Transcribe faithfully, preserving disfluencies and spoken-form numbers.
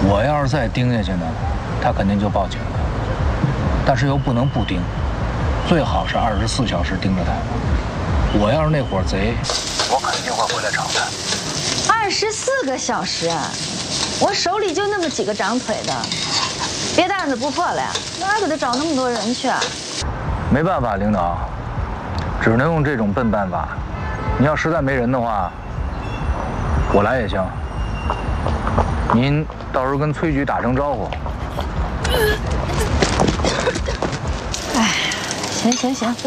我要是再盯下去呢，他肯定就报警了。但是又不能不盯，最好是二十四小时盯着他。我要是那伙贼，我肯定会回来找他。 二十四个小时啊！我手里就那么几个长腿的，别的案子不破了呀，哪给他找那么多人去啊？ 没办法，领导，只能用这种笨办法。你要实在没人的话，我来也行。您到时候跟崔局打声招呼。 哎，行行行。